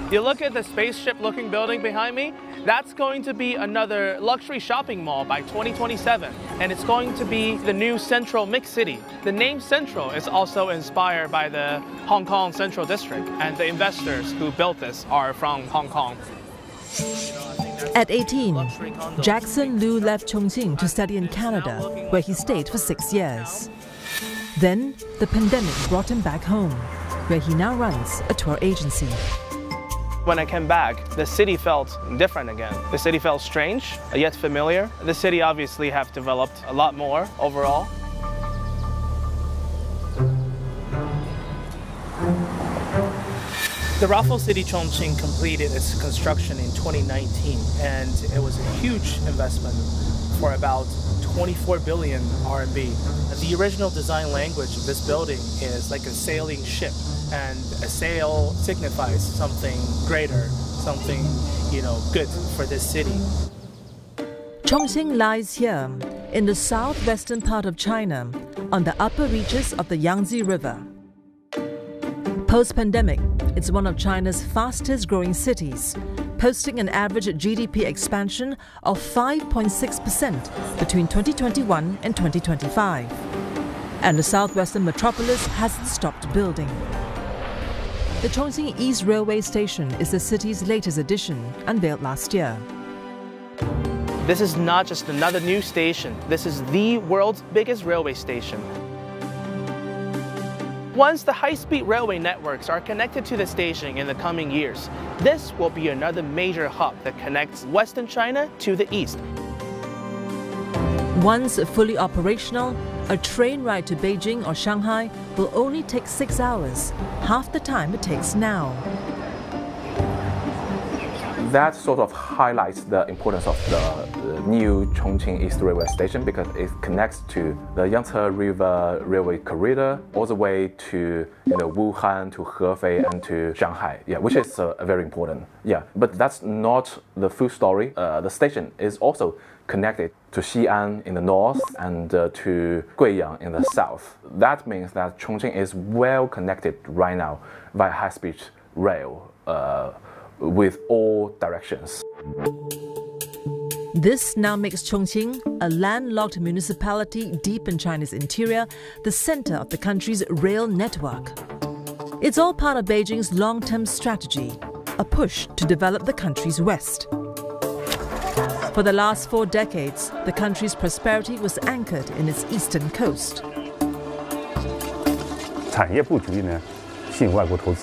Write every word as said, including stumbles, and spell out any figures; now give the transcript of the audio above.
You look at the spaceship-looking building behind me, that's going to be another luxury shopping mall by twenty twenty-seven, and it's going to be the new Central Mix City. The name Central is also inspired by the Hong Kong Central District, and the investors who built this are from Hong Kong. At eighteen, Jackson Lu left Chongqing to study in Canada, where he stayed for six years. Then, the pandemic brought him back home, where he now runs a tour agency. When I came back, the city felt different again. The city felt strange, yet familiar. The city obviously have developed a lot more overall. The Raffles City Chongqing completed its construction in twenty nineteen, and it was a huge investment for about twenty-four billion R M B. The original design language of this building is like a sailing ship, and a sail signifies something greater, something, you know, good for this city. Chongqing lies here, in the southwestern part of China, on the upper reaches of the Yangtze River. Post-pandemic, it's one of China's fastest growing cities, posting an average G D P expansion of five point six percent between twenty twenty-one and twenty twenty-five. And the southwestern metropolis hasn't stopped building. The Chongqing East Railway Station is the city's latest addition, unveiled last year. This is not just another new station. This is the world's biggest railway station. Once the high-speed railway networks are connected to the station in the coming years, this will be another major hub that connects Western China to the east. Once fully operational, a train ride to Beijing or Shanghai will only take six hours, half the time it takes now. That sort of highlights the importance of the, the new Chongqing East Railway Station because it connects to the Yangtze River Railway corridor all the way to you know Wuhan, to Hefei, and to Shanghai. Yeah, which is uh, very important. Yeah, but that's not the full story. Uh, the station is also connected to Xi'an in the north and uh, to Guiyang in the south. That means that Chongqing is well connected right now by high-speed rail. Uh, with all directions. This now makes Chongqing, a landlocked municipality deep in China's interior, the center of the country's rail network. It's all part of Beijing's long-term strategy, a push to develop the country's west. For the last four decades, the country's prosperity was anchored in its eastern coast. 产业布局呢，吸引外国投资。